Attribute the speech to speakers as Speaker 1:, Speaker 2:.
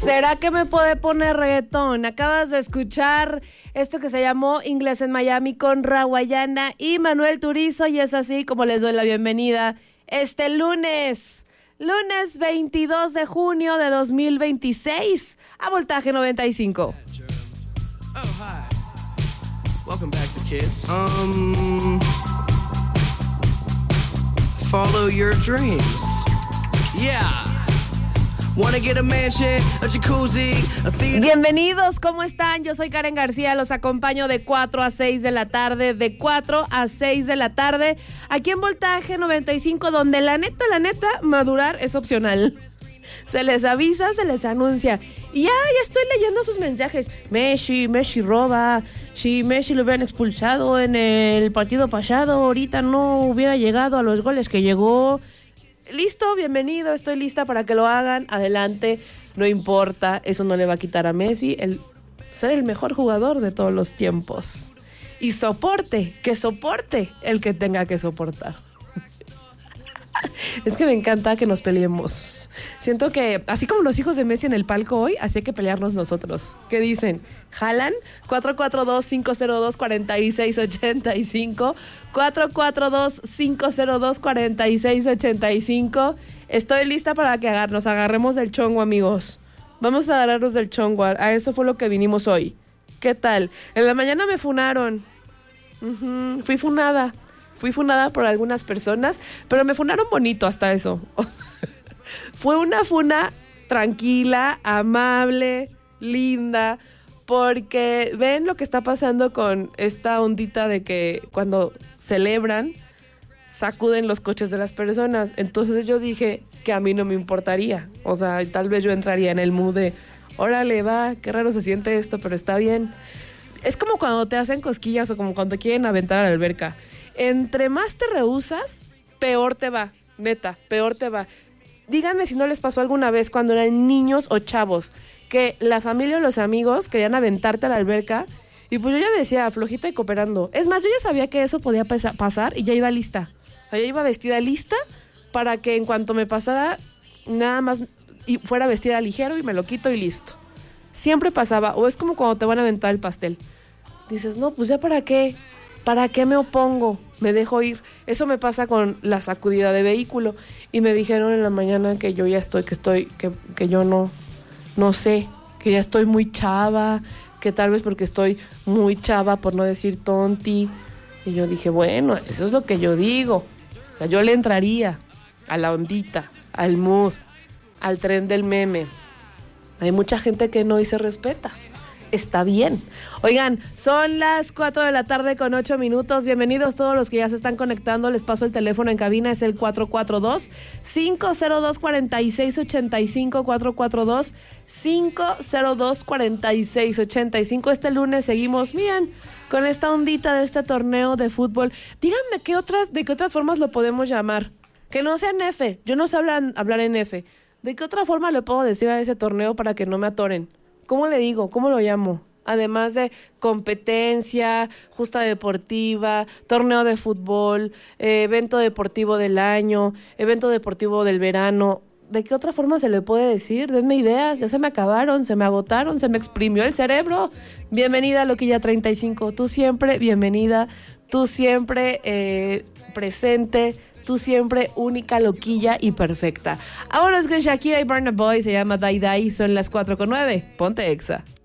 Speaker 1: ¿Será que me puede poner reggaetón? Acabas de escuchar esto que se llamó Inglés en Miami con Rawayana y Manuel Turizo, y es así como les doy la bienvenida este lunes 22 de junio de 2026 a Voltaje 95.
Speaker 2: Oh, hi. Welcome back to Kids. Follow your dreams. Yeah. Wanna get a mansion, a jacuzzi, a theater.
Speaker 1: Bienvenidos, ¿cómo están? Yo soy Karen García, los acompaño de 4 a 6 de la tarde, aquí en Voltaje 95, donde la neta, madurar es opcional. Se les avisa, se les anuncia. Y ya estoy leyendo sus mensajes. Messi roba. Si Messi lo hubieran expulsado en el partido pasado, ahorita no hubiera llegado a los goles que llegó. Listo, bienvenido, estoy lista para que lo hagan. Adelante, no importa, eso no le va a quitar a Messi ser el mejor jugador de todos los tiempos. Y soporte el que tenga que soportar. Es que me encanta que nos peleemos. Siento que, así como los hijos de Messi en el palco hoy, así hay que pelearnos nosotros. ¿Qué dicen? ¿Jalan? 442-502-4685. 442-502-4685. Estoy lista para que nos agarremos del chongo, amigos. Vamos a agarrarnos del chongo. A eso fue lo que vinimos hoy. ¿Qué tal? En la mañana me funaron. Fui funada por algunas personas, pero me funaron bonito hasta eso. Fue una funa tranquila, amable, linda, porque ven lo que está pasando con esta ondita de que cuando celebran, sacuden los coches de las personas. Entonces yo dije que a mí no me importaría. O sea, tal vez yo entraría en el mood de, órale, va, qué raro se siente esto, pero está bien. Es como cuando te hacen cosquillas o como cuando te quieren aventar a la alberca. Entre más te rehusas, peor te va, neta, peor te va. Díganme si no les pasó alguna vez cuando eran niños o chavos, que la familia o los amigos querían aventarte a la alberca y pues yo ya decía, flojita y cooperando. Es más, yo ya sabía que eso podía pasar y ya iba lista. O sea, ya iba vestida lista para que en cuanto me pasara, nada más y fuera vestida ligero y me lo quito y listo. Siempre pasaba, o es como cuando te van a aventar el pastel. Dices, no, pues ya para qué. ¿Para qué me opongo? Me dejo ir. Eso me pasa con la sacudida de vehículo. Y me dijeron en la mañana que yo ya que yo no sé, que ya estoy muy chava, que tal vez porque estoy muy chava, por no decir tonti. Y yo dije, bueno, eso es lo que yo digo. O sea, yo le entraría a la ondita, al mood, al tren del meme. Hay mucha gente que no y se respeta. Está bien. Oigan, son las 4 de la tarde con 8 minutos. Bienvenidos todos los que ya se están conectando. Les paso el teléfono en cabina, es el 442-502-4685, 442-502-4685. Este lunes seguimos, miren, con esta ondita de este torneo de fútbol. Díganme de qué otras formas lo podemos llamar. Que no sea en F. Yo no sé hablar en F. ¿De qué otra forma le puedo decir a ese torneo para que no me atoren? ¿Cómo le digo? ¿Cómo lo llamo? Además de competencia, justa deportiva, torneo de fútbol, evento deportivo del año, evento deportivo del verano. ¿De qué otra forma se le puede decir? Denme ideas, ya se me acabaron, se me agotaron, se me exprimió el cerebro. Bienvenida a Loquilla 35, tú siempre bienvenida, tú siempre presente, tú siempre única, loquilla y perfecta. Ahora es con Shakira y Burna Boy, se llama Dai Dai, son las 4:09. Ponte Exa.